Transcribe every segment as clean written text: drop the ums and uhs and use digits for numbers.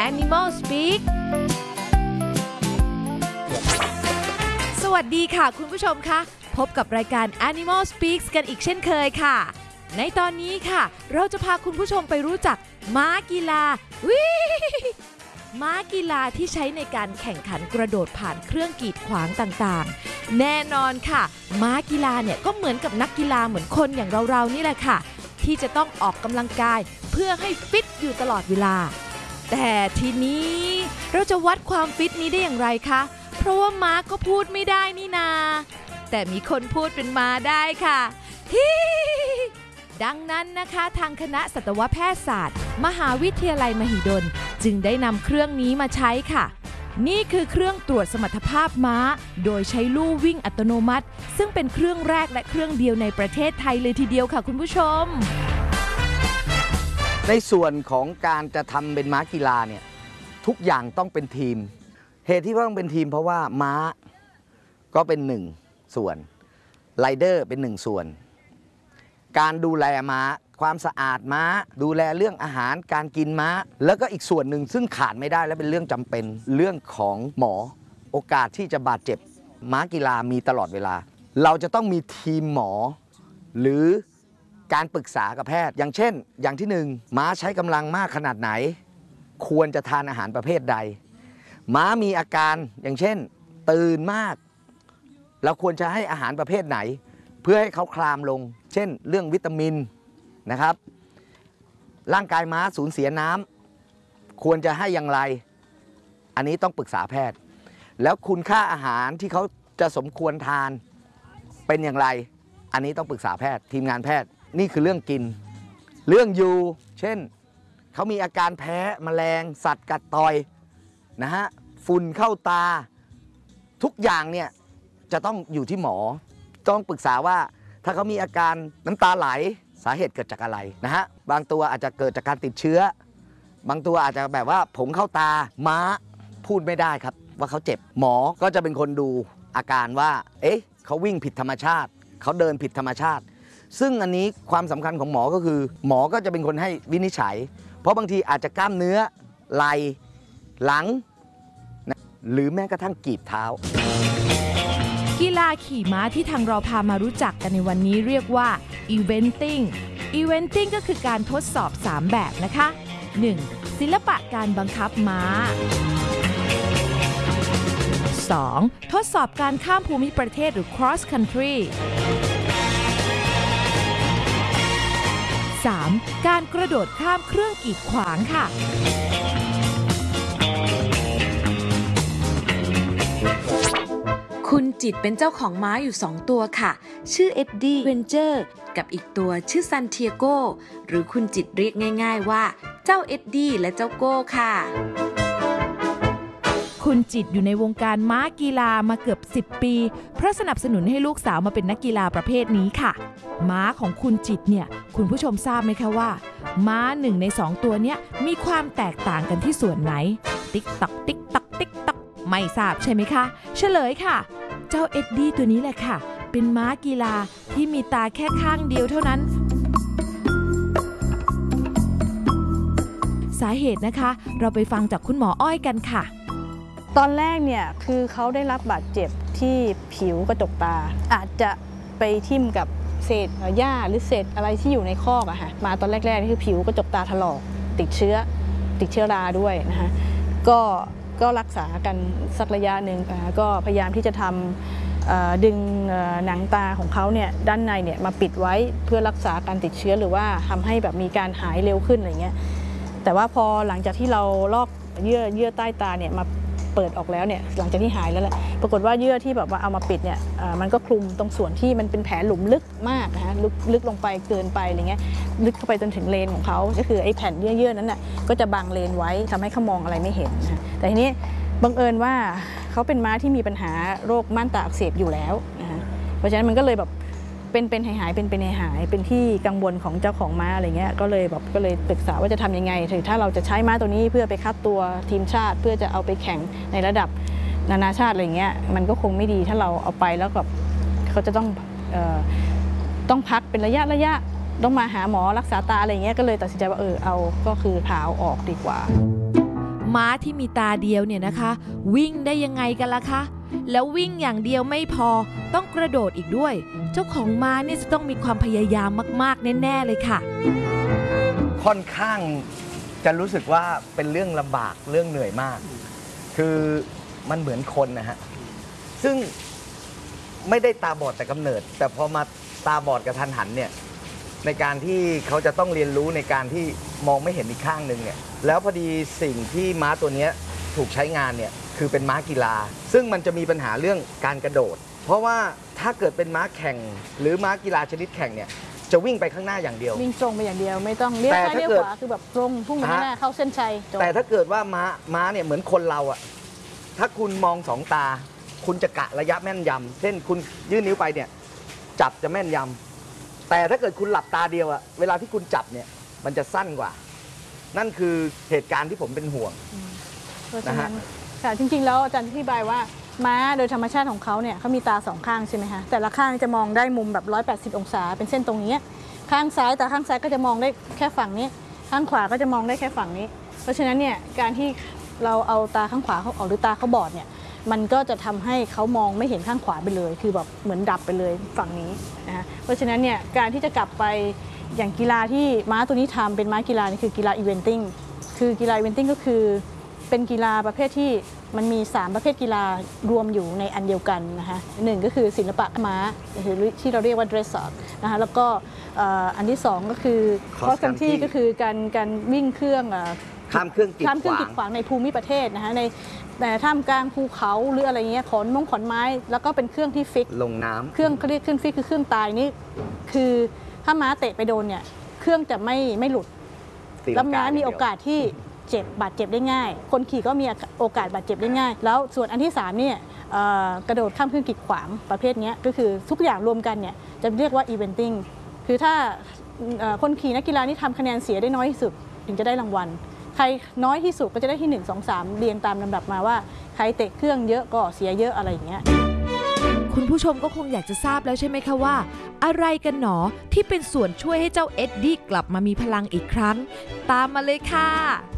Animal Speak สวัสดีค่ะคุณผู้ชมคะพบกับรายการ Animal Speaks กันอีกเช่นเคยค่ะในตอนนี้ค่ะเราจะพาคุณผู้ชมไปรู้จักม้ากีฬาม้ากีฬาที่ใช้ในการแข่งขันกระโดดผ่านเครื่องกีดขวางต่างๆแน่นอนค่ะม้ากีฬาเนี่ยก็เหมือนกับนักกีฬาเหมือนคนอย่างเราๆนี่แหละค่ะที่จะต้องออกกำลังกายเพื่อให้ฟิตอยู่ตลอดเวลาแต่ทีนี้เราจะวัดความฟิตนี้ได้อย่างไรคะเพราะว่าม้าก็พูดไม่ได้นี่นาแต่มีคนพูดเป็นม้าได้ค่ะดังนั้นนะคะทางคณะสัตวแพทยศาสตร์มหาวิทยาลัยมหิดลจึงได้นำเครื่องนี้มาใช้ค่ะนี่คือเครื่องตรวจสมรรถภาพม้าโดยใช้ลู่วิ่งอัตโนมัติซึ่งเป็นเครื่องแรกและเครื่องเดียวในประเทศไทยเลยทีเดียวค่ะคุณผู้ชมในส่วนของการจะทำเป็นม้ากีฬาเนี่ยทุกอย่างต้องเป็นทีมเหตุที่ต้องเป็นทีมเพราะว่าม้าก็เป็นหนึ่งส่วนไรเดอร์เป็นหนึ่งส่วนการดูแลม้าความสะอาดม้าดูแลเรื่องอาหารการกินม้าแล้วก็อีกส่วนหนึ่งซึ่งขาดไม่ได้และเป็นเรื่องจำเป็นเรื่องของหมอโอกาสที่จะบาดเจ็บม้ากีฬามีตลอดเวลาเราจะต้องมีทีมหมอหรือการปรึกษากับแพทย์อย่างเช่นอย่างที่หนึ่งม้าใช้กำลังมากขนาดไหนควรจะทานอาหารประเภทใดม้ามีอาการอย่างเช่นตื่นมากเราควรจะให้อาหารประเภทไหนเพื่อให้เขาคลามลงเช่นเรื่องวิตามินนะครับร่างกายม้าสูญเสียน้ำควรจะให้อย่างไรอันนี้ต้องปรึกษาแพทย์แล้วคุณค่าอาหารที่เขาจะสมควรทานเป็นอย่างไรอันนี้ต้องปรึกษาแพทย์ทีมงานแพทย์นี่คือเรื่องกินเรื่องอยู่เช่นเขามีอาการแพ้แมลงสัตว์กัดต่อยนะฮะฝุ่นเข้าตาทุกอย่างเนี่ยจะต้องอยู่ที่หมอต้องปรึกษาว่าถ้าเขามีอาการน้ำตาไหลสาเหตุเกิดจากอะไรนะฮะบางตัวอาจจะเกิดจากการติดเชื้อบางตัวอาจจะแบบว่าผงเข้าตาม้าพูดไม่ได้ครับว่าเขาเจ็บหมอก็จะเป็นคนดูอาการว่าเอ๊ะเขาวิ่งผิดธรรมชาติเขาเดินผิดธรรมชาติซึ่งอันนี้ความสำคัญของหมอก็คือหมอก็จะเป็นคนให้วินิจฉัยเพราะบางทีอาจจะกล้ามเนื้อไหล่หลังหรือแม้กระทั่งกีบเท้ากีฬาขี่ม้าที่ทางเราพามารู้จักกันในวันนี้เรียกว่า Eventing ก็คือการทดสอบ 3 แบบนะคะ 1. ศิลปะการบังคับม้า 2. ทดสอบการข้ามภูมิประเทศหรือ Cross Country 3. การกระโดดข้ามเครื่องกีดขวางค่ะคุณจิตเป็นเจ้าของม้าอยู่2ตัวค่ะชื่อเอ็ดดี้เวนเจอร์กับอีกตัวชื่อซันเทียโกหรือคุณจิตเรียกง่ายๆว่าเจ้าเอ็ดดี้และเจ้าโก้ค่ะคุณจิตอยู่ในวงการม้ากีฬามาเกือบ10 ปีเพราะสนับสนุนให้ลูกสาวมาเป็นนักกีฬาประเภทนี้ค่ะม้าของคุณจิตเนี่ยคุณผู้ชมทราบไหมคะว่าม้า1 ใน 2ตัวเนี้ยมีความแตกต่างกันที่ส่วนไหนติ๊กตักติ๊กตักติ๊กตักไม่ทราบใช่ไหมคะเฉลยค่ะเจ้าเอ็ดดี้ตัวนี้แหละค่ะเป็นม้ากีฬาที่มีตาแค่ข้างเดียวเท่านั้นสาเหตุนะคะเราไปฟังจากคุณหมออ้อยกันค่ะตอนแรกเนี่ยคือเขาได้รับบาดเจ็บที่ผิวกระจกตาอาจจะไปทิ่มกับเศษหญ้าหรือเศษอะไรที่อยู่ในคอกอะค่ะมาตอนแรกๆนี่คือผิวกระจกตาถลอกติดเชื้อราด้วยนะคะก็รักษากันสักระยะหนึ่งก็พยายามที่จะทำดึงหนังตาของเขาเนี่ยด้านในเนี่ยมาปิดไว้เพื่อรักษาการติดเชื้อหรือว่าทำให้แบบมีการหายเร็วขึ้นอะไรเงี้ยแต่ว่าพอหลังจากที่เราลอกเยื่อใต้ตาเนี่ยมาเปิดออกแล้วเนี่ยหลังจากที่หายแล้วแหละปรากฏว่าเยื่อที่แบบว่าเอามาปิดเนี่ยมันก็คลุมตรงส่วนที่มันเป็นแผลหลุมลึกมากนะฮะลึกลงไปเกินไปอะไรเงี้ยลึกเข้าไปจนถึงเลนของเขาก็คือไอ้แผ่นเยื่อนั้นน่ะก็จะบังเลนไว้ทำให้เขามองอะไรไม่เห็นนะแต่ทีนี้บังเอิญว่าเขาเป็นม้าที่มีปัญหาโรคม่านตาอักเสบอยู่แล้วนะฮะเพราะฉะนั้นมันก็เลยแบบเป็นหายเป็นที่กังวลของเจ้าของม้าอะไรเงี้ยก็เลยปรึกษาว่าจะทำยังไงถึงถ้าเราจะใช้ม้าตัวนี้เพื่อไปคัดตัวทีมชาติเพื่อจะเอาไปแข่งในระดับนานาชาติอะไรเงี้ยมันก็คงไม่ดีถ้าเราเอาไปแล้วแบบเขาจะต้องพักเป็นระยะต้องมาหาหมอรักษาตาอะไรเงี้ยก็เลยตัดสินใจว่าเอาก็คือผ่าออกดีกว่าม้าที่มีตาเดียวเนี่ยนะคะ วิ่งได้ยังไงกันล่ะคะแล้ววิ่งอย่างเดียวไม่พอต้องกระโดดอีกด้วยเจ้าของม้าเนี่ยจะต้องมีความพยายามมากๆแน่ๆเลยค่ะค่อนข้างจะรู้สึกว่าเป็นเรื่องลำบากเรื่องเหนื่อยมาก คือมันเหมือนคนนะฮะซึ่งไม่ได้ตาบอดแต่กำเนิดแต่พอมาตาบอดกระทันหันเนี่ยในการที่เขาจะต้องเรียนรู้ในการที่มองไม่เห็นอีกข้างหนึ่งเนี่ยแล้วพอดีสิ่งที่ม้าตัวนี้ถูกใช้งานเนี่ยคือเป็นม้ากีฬาซึ่งมันจะมีปัญหาเรื่องการกระโดดเพราะว่าถ้าเกิดเป็นม้าแข่งหรือม้ากีฬาชนิดแข่งเนี่ยจะวิ่งไปข้างหน้าอย่างเดียววิ่งตรงไปอย่างเดียวไม่ต้องเลี้ยวซ้ายเลี้ยวขวาคือแบบตรงพุ่งไปข้างหน้าเข้าเส้นชัยแต่ถ้าเกิดว่าม้าเนี่ยเหมือนคนเราอะถ้าคุณมองสองตาคุณจะกะระยะแม่นยำเช่นคุณยื่นนิ้วไปเนี่ยจับจะแม่นยำแต่ถ้าเกิดคุณหลับตาเดียวอะเวลาที่คุณจับเนี่ยมันจะสั้นกว่านั่นคือเหตุการณ์ที่ผมเป็นห่วงนะฮะค่ะจริงๆแล้วอาจารย์อธิบายว่าม้าโดยธรรมชาติของเขาเนี่ยเขามีตาสองข้างใช่ไหมคะแต่ละข้างจะมองได้มุมแบบ180 องศาเป็นเส้นตรงนี้ข้างซ้ายตาข้างซ้ายก็จะมองได้แค่ฝั่งนี้ข้างขวาก็จะมองได้แค่ฝั่งนี้เพราะฉะนั้นเนี่ยการที่เราเอาตาข้างขวาเขาออกหรือตาเขาบอดเนี่ยมันก็จะทำให้เขามองไม่เห็นข้างขวาไปเลยคือแบบเหมือนดับไปเลยฝั่งนี้นะคะเพราะฉะนั้นเนี่ยการที่จะกลับไปอย่างกีฬาที่ม้าตัวนี้ทำเป็นม้ากีฬานี่คือกีฬาอีเวนติ้งคือกีฬาอีเวนติ้งก็คือเป็นกีฬาประเภทที่มันมี3ประเภทกีฬารวมอยู่ในอันเดียวกันนะคะ1ก็คือศิลปะม้าที่เราเรียกว่า dressage นะคะแล้วก็อันที่2ก็คือ cross country ก็คือการวิ่งเครื่องข้ามเครื่องกีดขวางในภูมิประเทศนะคะในท่ามกลางภูเขาหรืออะไรเงี้ยขอนไม้แล้วก็เป็นเครื่องที่ฟิกลงน้ำเครื่องเขาเรียกเครื่องฟิกคือเครื่องตายนี่คือถ้าม้าเตะไปโดนเนี่ยเครื่องจะไม่หลุดแล้วม้ามีโอกาสที่บาดเจ็บได้ง่ายคนขี่ก็มีโอกาสบาดเจ็บได้ง่ายแล้วส่วนอันที่3เนี่ยกระโดดข้ามเครื่องกีดขวางประเภทนี้ก็คือทุกอย่างรวมกันเนี่ยจะเรียกว่าอีเวนติ้งคือถ้าคนขี่นักกีฬานี่ทำคะแนนเสียได้น้อยที่สุดถึงจะได้รางวัลใครน้อยที่สุดก็จะได้ที่1 2 3เรียงตามลำดับมาว่าใครเตะเครื่องเยอะก็เสียเยอะอะไรอย่างเงี้ยคุณผู้ชมก็คงอยากจะทราบแล้วใช่ไหมคะว่าอะไรกันหนอที่เป็นส่วนช่วยให้เจ้าเอ็ดดี้กลับมามีพลังอีกครั้งตามมาเลยค่ะ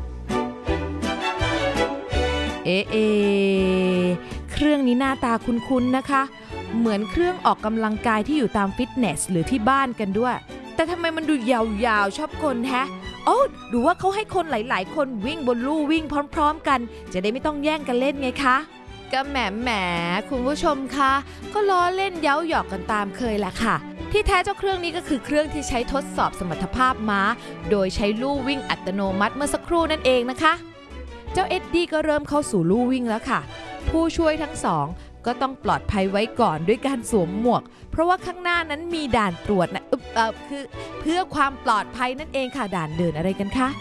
เครื่องนี้หน้าตาคุ้นๆนะคะเหมือนเครื่องออกกำลังกายที่อยู่ตามฟิตเนสหรือที่บ้านกันด้วยแต่ทำไมมันดูยาวๆชอบคนแฮะโอ้หรือว่าเขาให้คนหลายๆคนวิ่งบนลู่วิ่งพร้อมๆกันจะได้ไม่ต้องแย่งกันเล่นไงคะก็แหมคุณผู้ชมคะก็ล้อเล่นเย้าหยอกกันตามเคยแหละค่ะที่แท้เจ้าเครื่องนี้ก็คือเครื่องที่ใช้ทดสอบสมรรถภาพม้าโดยใช้ลู่วิ่งอัตโนมัติเมื่อสักครู่นั่นเองนะคะเจ้าเอ็ดดี้ก็เริ่มเข้าสู่ลู่วิ่งแล้วค่ะผู้ช่วยทั้งสองก็ต้องปลอดภัยไว้ก่อนด้วยการสวมหมวกเพราะว่าข้างหน้านั้นมีด่านตรวจนะคือเพื่อความปลอดภัยนั่นเองค่ะด่านเดินอะไรกันคะ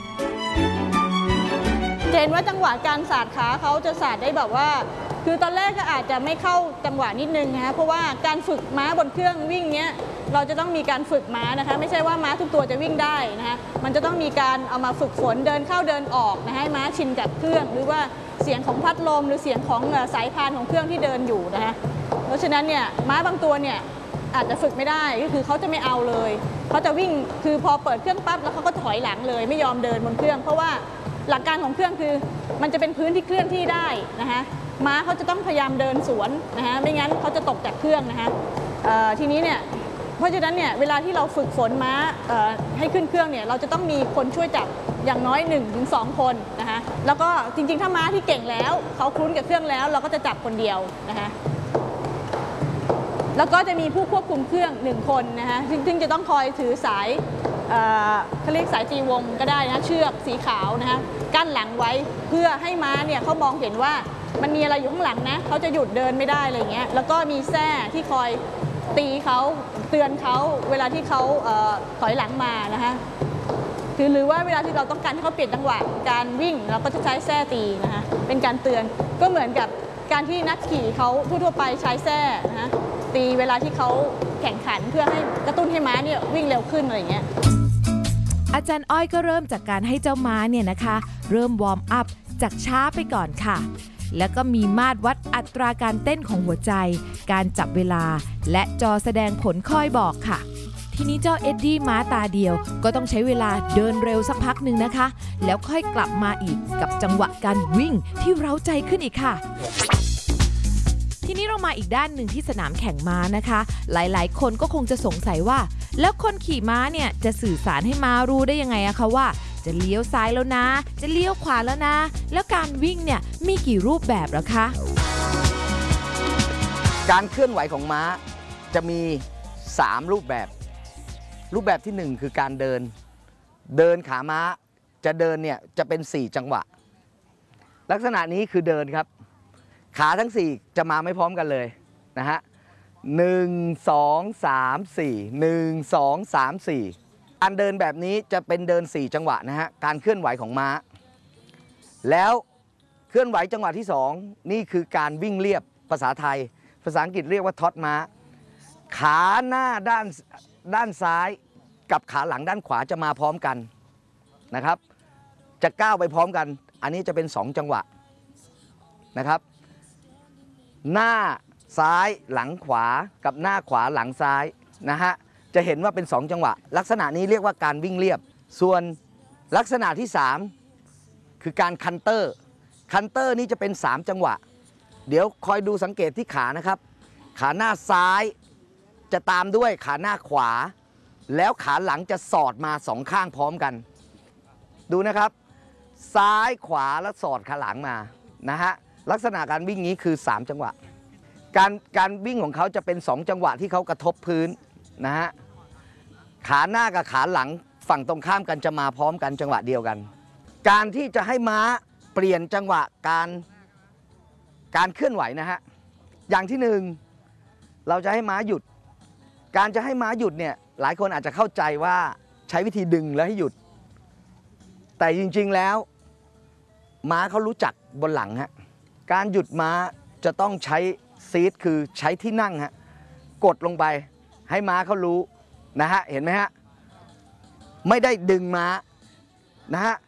เห็นว่าจังหวะการสาดขาเขาจะสาดได้แบบว่าคือตอนแรกก็อาจจะไม่เข้าจังหวะนิดนึงนะคะเพราะว่าการฝึกม้าบนเครื่องวิ่งเนี้ยเราจะต้องมีการฝึกม้านะคะไม่ใช่ว่าม้าทุกตัวจะวิ่งได้นะคะมันจะต้องมีการเอามาฝึกฝนเดินเข้าเดินออกนะคะให้ม้าชินกับเครื่องหรือว่าเสียงของพัดลมหรือเสียงของสายพานของเครื่องที่เดินอยู่นะคะเพราะฉะนั้นเนี่ยม้าบางตัวเนี่ยอาจจะฝึกไม่ได้ก็คือเขาจะไม่เอาเลยเขาจะวิ่งคือพอเปิดเครื่องปั๊บแล้วเขาก็ถอยหลังเลยไม่ยอมเดินบนเครื่องเพราะว่าหลักการของเครื่องคือมันจะเป็นพื้นที่เคลื่อนที่ได้นะคะม้าเขาจะต้องพยายามเดินสวนนะคะไม่งั้นเขาจะตกจากเครื่องนะคะทีนี้เนี่ยเพราะฉะนั้นเนี่ยเวลาที่เราฝึกฝนม้าให้ขึ้นเครื่องเนี่ยเราจะต้องมีคนช่วยจับอย่างน้อย 1-2 คนนะคะแล้วก็จริงๆถ้าม้าที่เก่งแล้วเขาคุ้นกับเครื่องแล้วเราก็จะจับคนเดียวนะคะแล้วก็จะมีผู้ควบคุมเครื่อง1คนนะคะซึ่งจะต้องคอยถือสายเขาเรียกสายจีวงก็ได้นะเชือกสีขาวนะคะกั้นหลังไว้เพื่อให้ม้าเนี่ยเขามองเห็นว่ามันมีอะไรอยู่ข้างหลังนะเขาจะหยุดเดินไม่ได้อะไรเงี้ยแล้วก็มีแส้ที่คอยตีเขาเตือนเขาเวลาที่เขาถอยหลังมานะคะหรือว่าเวลาที่เราต้องการให้เขาเปลี่ยนจังหวะการวิ่งเราก็จะใช้แส้ตีนะคะเป็นการเตือนก็เหมือนกับการที่นักขี่เขาทั่วไปใช้แส้นะคะตีเวลาที่เขาแข่งขันเพื่อให้กระตุ้นให้ม้าเนี่ยวิ่งเร็วขึ้นอะไรอย่างเงี้ยอาจารย์อ้อยก็เริ่มจากการให้เจ้าม้าเนี่ยนะคะเริ่มวอร์มอัพจากช้าไปก่อนค่ะแล้วก็มีมาตรวัดอัตราการเต้นของหัวใจการจับเวลาและจอแสดงผลคอยบอกค่ะททีนี้เจ้าเอ็ดดี้ม้าตาเดียวก็ต้องใช้เวลาเดินเร็วสักพักหนึ่งนะคะแล้วค่อยกลับมาอีกกับจังหวะการวิ่งที่เร้าใจขึ้นอีกค่ะทีนี้เรามาอีกด้านหนึ่งที่สนามแข่งม้านะคะหลายๆคนก็คงจะสงสัยว่าแล้วคนขี่ม้าเนี่ยจะสื่อสารให้ม้ารู้ได้ยังไงอะคะว่าจะเลี้ยวซ้ายแล้วนะจะเลี้ยวขวาแล้วนะแล้วการวิ่งเนี่ยมีกี่รูปแบบเหรอคะการเคลื่อนไหวของม้าจะมี3รูปแบบรูปแบบที่1คือการเดินขาม้าจะเดินเนี่ยจะเป็น4จังหวะลักษณะนี้คือเดินครับขาทั้ง4จะมาไม่พร้อมกันเลยนะฮะ1 2 3 4 1 2 3 4การเดินแบบนี้จะเป็นเดิน4จังหวะนะฮะการเคลื่อนไหวของม้าแล้วเคลื่อนไหวจังหวะที่2นี่คือการวิ่งเรียบภาษาไทยภาษาอังกฤษเรียกว่าท็อตม้าขาหน้าด้านซ้ายกับขาหลังด้านขวาจะมาพร้อมกันนะครับจะก้าวไปพร้อมกันอันนี้จะเป็น2จังหวะนะครับหน้าซ้ายหลังขวากับหน้าขวาหลังซ้ายนะฮะจะเห็นว่าเป็น2จังหวะลักษณะนี้เรียกว่าการวิ่งเรียบส่วนลักษณะที่3คือการคันเตอร์นี่จะเป็น3จังหวะเดี๋ยวคอยดูสังเกตที่ขานะครับขาหน้าซ้ายจะตามด้วยขาหน้าขวาแล้วขาหลังจะสอดมา2ข้างพร้อมกันดูนะครับซ้ายขวาแล้วสอดขาหลังมานะฮะลักษณะการวิ่งนี้คือ3จังหวะการวิ่งของเขาจะเป็น2จังหวะที่เขากระทบพื้นนะฮะขาหน้ากับขาหลังฝั่งตรงข้ามกันจะมาพร้อมกันจังหวะเดียวกันการที่จะให้ม้าเปลี่ยนจังหวะการเคลื่อนไหวนะฮะอย่างที่1เราจะให้ม้าหยุดการจะให้ม้าหยุดเนี่ยหลายคนอาจจะเข้าใจว่าใช้วิธีดึงแล้วให้หยุดแต่จริงๆแล้วม้าเขารู้จักบนหลังฮะการหยุดม้าจะต้องใช้ซีทคือใช้ที่นั่งฮะกดลงไปให้ม้าเขารู้นะฮะเห็นไหมฮะไม่ได้ดึงม้านะฮะ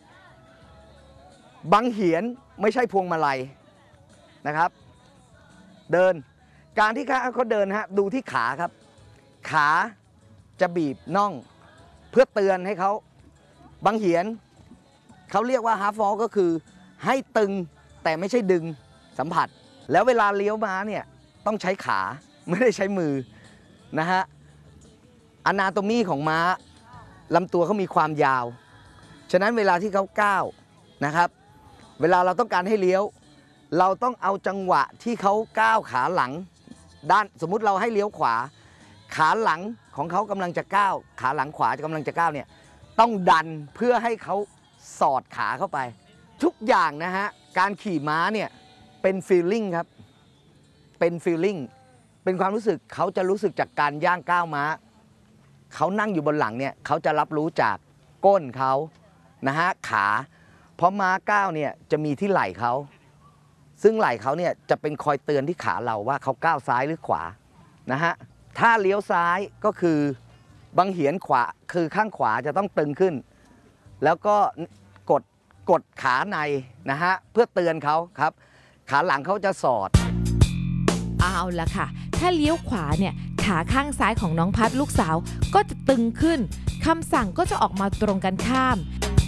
บังเหียนไม่ใช่พวงมาลัยนะครับเดินการที่เขาเดินฮะดูที่ขาครับขาจะบีบน่องเพื่อเตือนให้เขาบังเหียนเขาเรียกว่าฮาร์ฟวอลก็คือให้ตึงแต่ไม่ใช่ดึงสัมผัสแล้วเวลาเลี้ยวม้าเนี่ยต้องใช้ขาไม่ได้ใช้มือนะฮะอนาโตมีของม้าลำตัวเขามีความยาวฉะนั้นเวลาที่เขาก้าวนะครับเวลาเราต้องการให้เลี้ยวเราต้องเอาจังหวะที่เขาก้าวขาหลังด้านสมมุติเราให้เลี้ยวขวาขาหลังของเขากำลังจะก้าวขาหลังขวากำลังจะก้าวเนี่ยต้องดันเพื่อให้เขาสอดขาเข้าไปทุกอย่างนะฮะการขี่ม้าเนี่ยเป็นฟีลลิ่งครับเป็นฟีลลิ่งเป็นความรู้สึกเขาจะรู้สึกจากการย่างก้าวม้าเขานั่งอยู่บนหลังเนี่ยเขาจะรับรู้จากก้นเขานะฮะขาเพราะม้าก้าวเนี่ยจะมีที่ไหล่เขาซึ่งไหล่เขาเนี่ยจะเป็นคอยเตือนที่ขาเราว่าเขาก้าวซ้ายหรือขวานะฮะถ้าเลี้ยวซ้ายก็คือบังเหียนขวาคือข้างขวาจะต้องตึงขึ้นแล้วก็กดขาในนะฮะเพื่อเตือนเขาครับขาหลังเขาจะสอดเอาละค่ะถ้าเลี้ยวขวาเนี่ยขาข้างซ้ายของน้องพัดลูกสาวก็จะตึงขึ้นคำสั่งก็จะออกมาตรงกันข้าม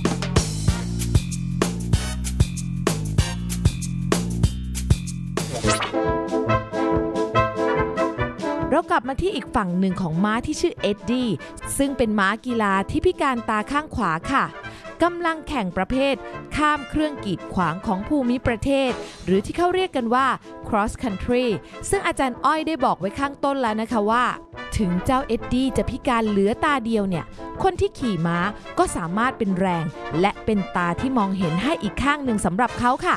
เรากลับมาที่อีกฝั่งหนึ่งของม้าที่ชื่อเอ็ดดี้ซึ่งเป็นม้ากีฬาที่พิการตาข้างขวาค่ะกำลังแข่งประเภทข้ามเครื่องกีดขวางของภูมิประเทศหรือที่เขาเรียกกันว่า cross country ซึ่งอาจารย์อ้อยได้บอกไว้ข้างต้นแล้วนะคะว่าถึงเจ้าเอ็ดดี้จะพิการเหลือตาเดียวเนี่ยคนที่ขี่ม้าก็สามารถเป็นแรงและเป็นตาที่มองเห็นให้อีกข้างหนึ่งสำหรับเขาค่ะ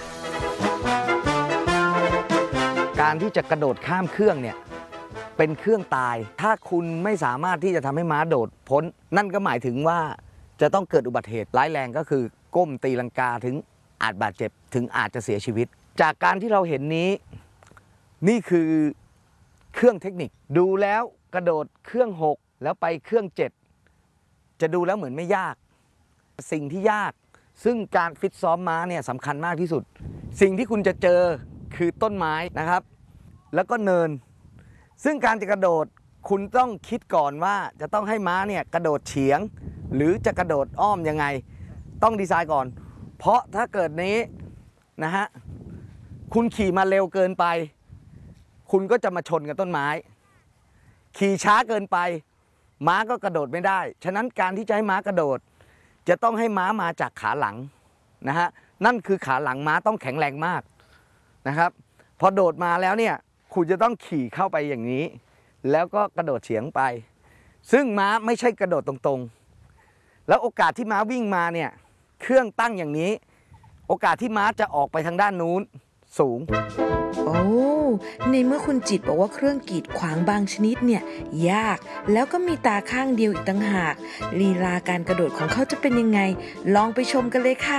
การที่จะกระโดดข้ามเครื่องเนี่ยเป็นเครื่องตายถ้าคุณไม่สามารถที่จะทำให้ม้าโดดพ้นนั่นก็หมายถึงว่าจะต้องเกิดอุบัติเหตุร้ายแรงก็คือก้มตีลังกาถึงอาจบาดเจ็บถึงอาจจะเสียชีวิตจากการที่เราเห็นนี้นี่คือเครื่องเทคนิคดูแล้วกระโดดเครื่อง6แล้วไปเครื่อง7จะดูแล้วเหมือนไม่ยากสิ่งที่ยากซึ่งการฟิตซ้อมม้าเนี่ยสำคัญมากที่สุดสิ่งที่คุณจะเจอคือต้นไม้นะครับแล้วก็เนินซึ่งการจะกระโดดคุณต้องคิดก่อนว่าจะต้องให้ม้าเนี่ยกระโดดเฉียงหรือจะกระโดดอ้อมยังไงต้องดีไซน์ก่อน เพราะถ้าเกิดนี้นะฮะคุณขี่มาเร็วเกินไปคุณก็จะมาชนกับต้นไม้ขี่ช้าเกินไปม้าก็กระโดดไม่ได้ฉะนั้นการที่จะให้ม้ากระโดดจะต้องให้ม้ามาจากขาหลังนะฮะนั่นคือขาหลังม้าต้องแข็งแรงมากนะครับพอโดดมาแล้วเนี่ยคุณจะต้องขี่เข้าไปอย่างนี้แล้วก็กระโดดเฉียงไปซึ่งม้าไม่ใช่กระโดดตรงๆแล้วโอกาสที่ม้าวิ่งมาเนี่ยเครื่องตั้งอย่างนี้โอกาสที่ม้าจะออกไปทางด้านนู้นสูงโอ้ในเมื่อคุณจิตบอกว่าเครื่องกีดขวางบางชนิดเนี่ยยากแล้วก็มีตาข้างเดียวอีกต่างหากลีลาการกระโดดของเขาจะเป็นยังไงลองไปชมกันเลยค่ะ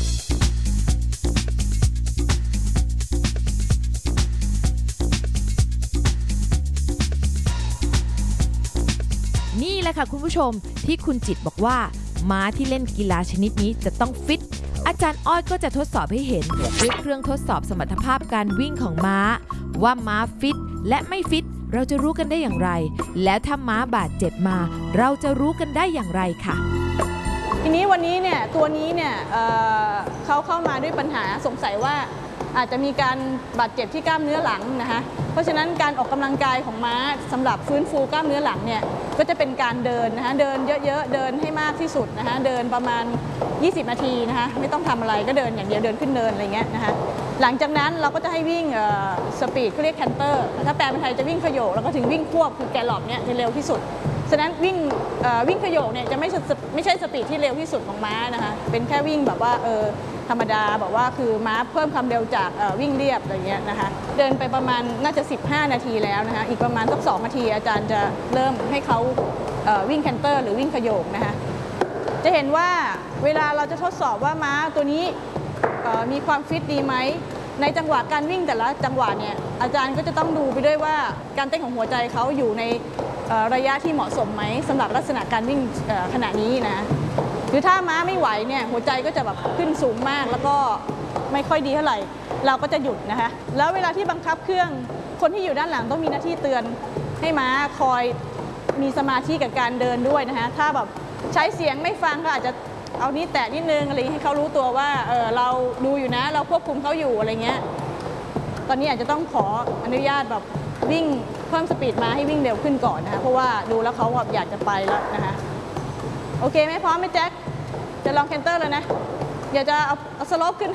นี่แหละค่ะคุณผู้ชมที่คุณจิตบอกว่าม้าที่เล่นกีฬาชนิดนี้จะต้องฟิตอาจารย์อ้อยก็จะทดสอบให้เห็นด้วยเครื่องทดสอบสมรรถภาพการวิ่งของม้าว่าม้าฟิตและไม่ฟิตเราจะรู้กันได้อย่างไรแล้วถ้าม้าบาดเจ็บมาเราจะรู้กันได้อย่างไรค่ะทีนี้วันนี้เนี่ยตัวนี้เนี่ยเขาเข้ามาด้วยปัญหาสงสัยว่าอาจจะมีการบาดเจ็บที่กล้ามเนื้อหลังนะคะเพราะฉะนั้นการออกกำลังกายของม้าสำหรับฟื้นฟูกล้ามเนื้อหลังเนี่ยก็จะเป็นการเดินนะคะเดินเยอะๆเดินให้มากที่สุดนะคะเดินประมาณ20 นาทีนะคะไม่ต้องทำอะไรก็เดินอย่างเดียวเดินขึ้นเนินอะไรเงี้ยนะคะหลังจากนั้นเราก็จะให้วิ่งสปีดเขาเรียกแคนเตอร์ถ้าแปลเป็นไทยจะวิ่งขโยกแล้วก็ถึงวิ่งควบคือแกลลอปเนี่ยจะเร็วที่สุดฉะนั้นวิ่งขโยกเนี่ยจะไม่ใช่สปีดที่เร็วที่สุดของม้านะคะเป็นแค่วิ่งแบบว่าธรรมดาแบบว่าคือม้าเพิ่มความเร็วจากวิ่งเรียบอะไรเงี้ยนะคะเดินไปประมาณน่าจะ15 นาทีแล้วนะคะอีกประมาณสัก2 นาทีอาจารย์จะเริ่มให้เขาวิ่งแคนเตอร์หรือวิ่งขโยกนะคะจะเห็นว่าเวลาเราจะทดสอบว่าม้าตัวนี้มีความฟิตดีไหมในจังหวะการวิ่งแต่ละจังหวะเนี่ยอาจารย์ก็จะต้องดูไปด้วยว่าการเต้นของหัวใจเขาอยู่ในระยะที่เหมาะสมไหมสำหรับลักษณะการวิ่งขณะนี้นะคือถ้าม้าไม่ไหวเนี่ยหัวใจก็จะแบบขึ้นสูงมากแล้วก็ไม่ค่อยดีเท่าไหร่เราก็จะหยุดนะคะแล้วเวลาที่บังคับเครื่องคนที่อยู่ด้านหลังต้องมีหน้าที่เตือนให้ม้าคอยมีสมาธิกับการเดินด้วยนะคะถ้าแบบใช้เสียงไม่ฟังก็อาจจะเอานี้แตะนิดนึงอะไรให้เขารู้ตัวว่าเราดูอยู่นะเราควบคุมเขาอยู่อะไรเงี้ยตอนนี้อาจจะต้องขออนุญาตแบบวิ่งเพิ่มสปีดมาให้วิ่งเร็วขึ้นก่อนนะคะเพราะว่าดูแล้วเขาแบบอยากจะไปแล้วนะคะโอเคไหมพร้อมไหมแจ็คจะลองแคนเตอร์เลยนะเดี๋ยวจะเอาสโลปขึ้น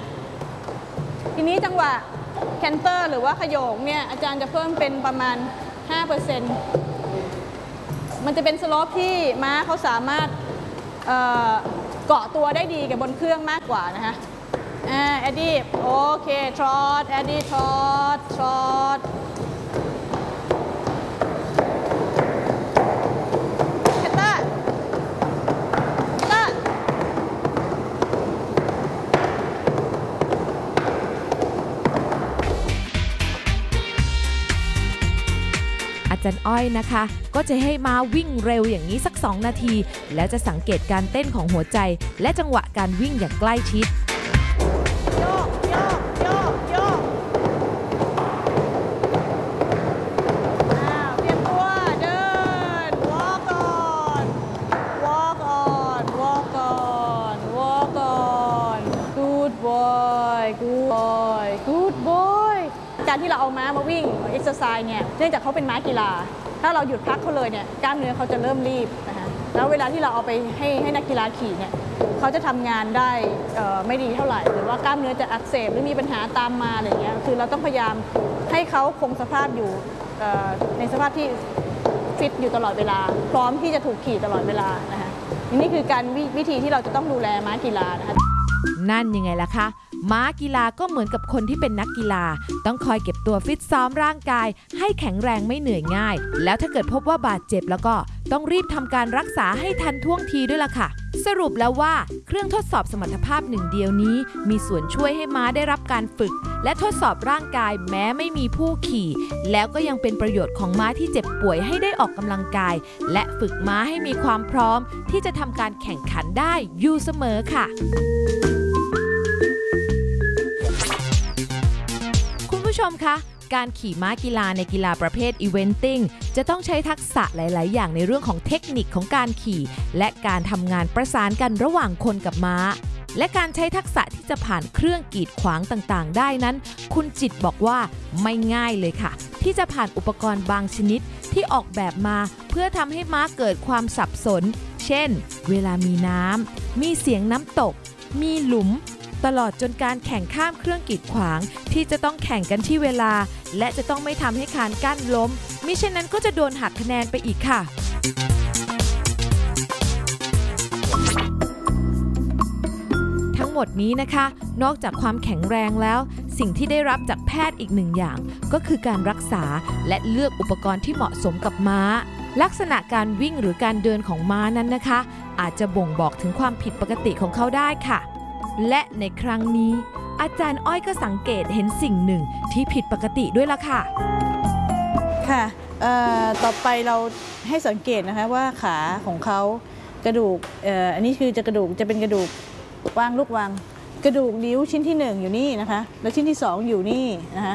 5ทีนี้จังหวะแคนเตอร์หรือว่าขโยงเนี่ยอาจารย์จะเพิ่มเป็นประมาณ 5% มันจะเป็นสโลปที่ม้าเขาสามารถเกาะตัวได้ดีกับบนเครื่องมากกว่านะคะแอดดี้โอเคทรอตแอดดี้ทรอตแคนเตอร์อาจารย์อ้อยนะคะก็จะให้ม้าวิ่งเร็วอย่างนี้สัก2 นาทีแล้วจะสังเกตการเต้นของหัวใจและจังหวะการวิ่งอย่างใกล้ชิดโยกโยกโยกโยกเตรียมตัวเดิน walk on walk on walk on walk on good boy good boy good boy การที่เราเอาม้ามาวิ่งเอ็กซ์ไซส์เนี่ยเนื่องจากเขาเป็นม้ากีฬาถ้าเราหยุดพักเขาเลยเนี่ยกล้ามเนื้อเขาจะเริ่มรีบนะคะแล้วเวลาที่เราเอาไปให้นักกีฬาขี่เนี่ยเขาจะทำงานได้ไม่ดีเท่าไหร่หรือว่ากล้ามเนื้อจะอักเสบหรือมีปัญหาตามมาอะไรเงี้ยคือเราต้องพยายามให้เขาคงสภาพอยู่ในสภาพที่ฟิตอยู่ตลอดเวลาพร้อมที่จะถูกขี่ตลอดเวลานะคะนี่คือการวิธีที่เราจะต้องดูแลม้ากีฬานะคะนั่นยังไงล่ะคะม้ากีฬาก็เหมือนกับคนที่เป็นนักกีฬาต้องคอยเก็บตัวฟิตซ้อมร่างกายให้แข็งแรงไม่เหนื่อยง่ายแล้วถ้าเกิดพบว่าบาดเจ็บแล้วก็ต้องรีบทำการรักษาให้ทันท่วงทีด้วยล่ะค่ะสรุปแล้วว่าเครื่องทดสอบสมรรถภาพหนึ่งเดียวนี้มีส่วนช่วยให้ม้าได้รับการฝึกและทดสอบร่างกายแม้ไม่มีผู้ขี่แล้วก็ยังเป็นประโยชน์ของม้าที่เจ็บป่วยให้ได้ออกกำลังกายและฝึกม้าให้มีความพร้อมที่จะทำการแข่งขันได้อยู่เสมอค่ะคุณผู้ชมคะการขี่ม้ากีฬาในกีฬาประเภทอีเวนติ้งจะต้องใช้ทักษะหลายๆอย่างในเรื่องของเทคนิคของการขี่และการทำงานประสานกันระหว่างคนกับม้าและการใช้ทักษะที่จะผ่านเครื่องกีดขวางต่างๆได้นั้นคุณจิตบอกว่าไม่ง่ายเลยค่ะที่จะผ่านอุปกรณ์บางชนิดที่ออกแบบมาเพื่อทำให้ม้าเกิดความสับสนเช่นเวลามีน้ำมีเสียงน้ำตกมีหลุมตลอดจนการแข่งข้ามเครื่องกีดขวางที่จะต้องแข่งกันที่เวลาและจะต้องไม่ทำให้คานกั้นล้มมิฉะนั้นก็จะโดนหักคะแนนไปอีกค่ะทั้งหมดนี้นะคะนอกจากความแข็งแรงแล้วสิ่งที่ได้รับจากแพทย์อีกหนึ่งอย่างก็คือการรักษาและเลือกอุปกรณ์ที่เหมาะสมกับม้าลักษณะการวิ่งหรือการเดินของม้านั้นนะคะอาจจะบ่งบอกถึงความผิดปกติของเขาได้ค่ะและในครั้งนี้อาจารย์อ้อยก็สังเกตเห็นสิ่งหนึ่งที่ผิดปกติด้วยล่ะค่ะค่ะต่อไปเราให้สังเกตนะคะว่าขาของเขากระดูกอันนี้คือจะเป็นกระดูกวางลูกวางกระดูกนิ้วชิ้นที่1อยู่นี่นะคะแล้วชิ้นที่2อยู่นี่นะคะ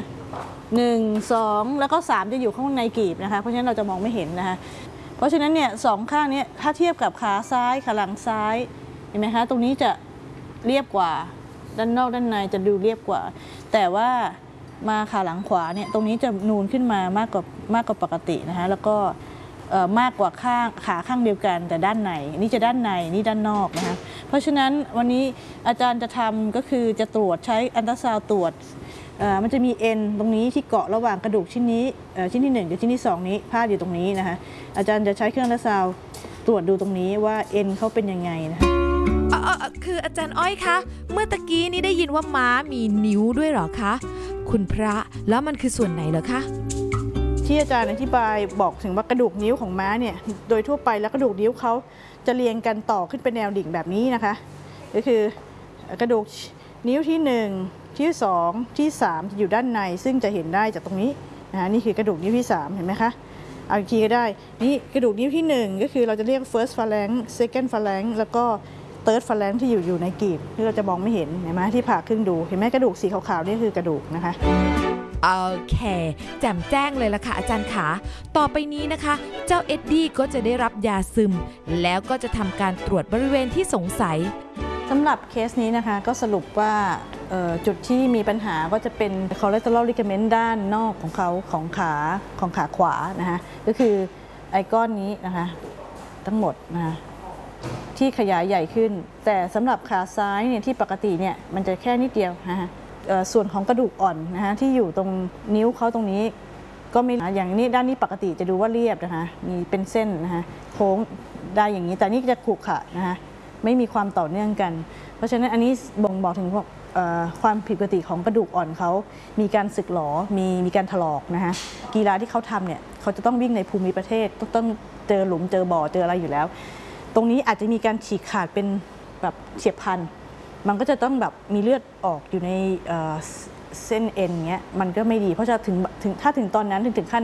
1 2แล้วก็3จะอยู่ข้างในกรีบนะคะเพราะฉะนั้นเราจะมองไม่เห็นนะคะเพราะฉะนั้นเนี่ย2ข้างนี้ถ้าเทียบกับขาซ้ายขาหลังซ้ายเห็นไหมคะตรงนี้จะเรียบกว่าด้านนอกด้านในจะดูเรียบกว่าแต่ว่ามาขาหลังขวาเนี่ยตรงนี้จะนูนขึ้นมามากกว่าปกตินะคะแล้วก็มากกว่าขาข้างเดียวกันแต่ด้านในนี่จะด้านในนี่ด้านนอกนะคะเพราะฉะนั้นวันนี้อาจารย์จะทำก็คือจะตรวจใช้อัลตราซาวด์ตรวจมันจะมีเอ็นตรงนี้ที่เกาะระหว่างกระดูกชิ้นนี้ชิ้นที่1กับชิ้นที่2นี้พาดอยู่ตรงนี้นะคะอาจารย์จะใช้เครื่องอัลตราซาวด์ตรวจดูตรงนี้ว่าเอ็นเขาเป็นยังไงนะคะคืออาจารย์อ้อยคะเมื่อตะกี้นี้ได้ยินว่าม้ามีนิ้วด้วยเหรอคะคุณพระแล้วมันคือส่วนไหนเหรอคะที่อาจารย์อธิบายบอกถึงว่ากระดูกนิ้วของม้าเนี่ยโดยทั่วไปแล้วกระดูกนิ้วเขาจะเรียงกันต่อขึ้นเป็นแนวดิ่งแบบนี้นะคะก็คือกระดูกนิ้วที่1ที่2ที่3จะอยู่ด้านในซึ่งจะเห็นได้จากตรงนี้นะนี่คือกระดูกนิ้วที่3เห็นไหมคะเอาอีกทีก็ได้นี่กระดูกนิ้วที่1ก็คือเราจะเรียก first phalanx second phalanx แล้วก็third phalanx ที่อยู่ในกรีบที่เราจะมองไม่เห็นเห็นไหมที่ผ่าครึ่งดูเห็นไหมกระดูกสีขาวๆนี่คือกระดูกนะคะโอเคแจ่มแจ้งเลยล่ะค่ะอาจารย์ขาต่อไปนี้นะคะเจ้าเอ็ดดี้ก็จะได้รับยาซึมแล้วก็จะทำการตรวจบริเวณที่สงสัยสำหรับเคสนี้นะคะก็สรุปว่าจุดที่มีปัญหาก็จะเป็น collateral ligament ด้านนอกของเขาของขาขวานะคะก็คือไอ้ก้อนนี้นะคะทั้งหมดนะคะที่ขยายใหญ่ขึ้นแต่สำหรับขาซ้ายเนี่ยที่ปกติเนี่ยมันจะแค่นิดเดียวนะคะส่วนของกระดูกอ่อนนะคะที่อยู่ตรงนิ้วเขาตรงนี้ก็ไม่อย่างนี้ด้านนี้ปกติจะดูว่าเรียบนะคะมีเป็นเส้นนะคะโค้งได้อย่างนี้แต่นี่จะขรุขระนะคะไม่มีความต่อเนื่องกันเพราะฉะนั้นอันนี้บ่งบอกถึงความผิดปกติของกระดูกอ่อนเขามีการสึกหรอมีการถลอกนะคะกีฬาที่เขาทำเนี่ยเขาจะต้องวิ่งในภูมิประเทศต้องเจอหลุมเจอบ่อเจออะไรอยู่แล้วตรงนี้อาจจะมีการฉีกขาดเป็นแบบเฉียบพลันมันก็จะต้องแบบมีเลือดออกอยู่ในเส้นเอ็นเงี้ยมันก็ไม่ดีเพราะจะถ้าถึงตอนนั้นถึงขั้น